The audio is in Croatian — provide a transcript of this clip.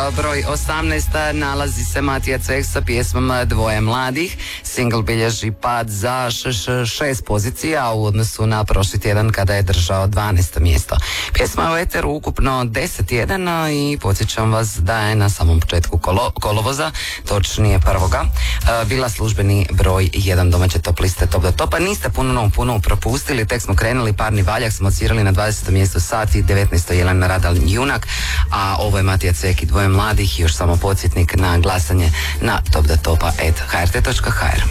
broj 18 nalazi se Matija Ceh sa pjesmom Dvoje mladih. Single bilježi pad za 6 pozicija u odnosu na prošli tjedan kada je držao 12. mjesto. Pjesma je u eteru ukupno 10 tjedana i podsjećam vas da je na samom početku kolovoza, točnije 1. bila službeni broj 1 domaće top liste Top do Topa. Niste puno propustili, tek smo krenuli, parni valjak smo odsvirali na 20. mjestu Sati, 19. Jelena Radal Junak, a ovo je Matija Cek i Dvoje mladih, još samo podsjetnik na glasanje na topdotopa@hrt.hr.